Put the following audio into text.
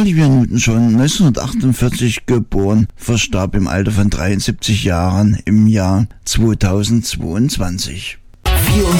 Olivia Newton-John, 1948 geboren, verstarb im Alter von 73 Jahren im Jahr 2022. 24